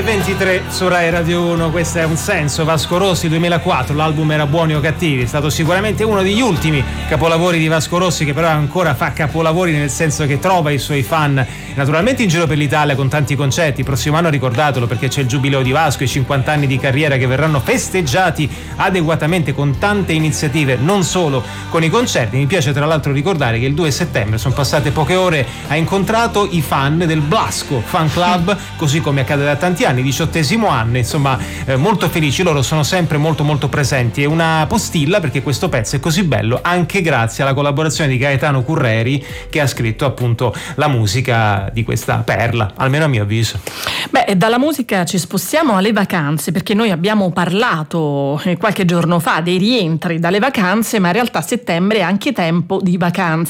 23 su Rai Radio 1, questo è Un senso, Vasco Rossi 2004, l'album era Buoni o Cattivi, è stato sicuramente uno degli ultimi capolavori di Vasco Rossi, che però ancora fa capolavori nel senso che trova i suoi fan naturalmente in giro per l'Italia con tanti concerti. Prossimo anno ricordatelo, perché c'è il giubileo di Vasco, i 50 anni di carriera che verranno festeggiati adeguatamente con tante iniziative, non solo con i concerti. Mi piace tra l'altro ricordare che il 2 settembre, sono passate poche ore, ha incontrato i fan del Blasco Fan Club, così come accade da tanti anni, 18° anno, insomma, molto felici, loro sono sempre molto molto presenti. È una postilla perché questo pezzo è così bello anche grazie alla collaborazione di Gaetano Curreri, che ha scritto appunto la musica di questa perla, almeno a mio avviso. Beh, dalla musica ci spostiamo alle vacanze, perché noi abbiamo parlato qualche giorno fa dei rientri dalle vacanze, ma in realtà settembre è anche tempo di vacanze.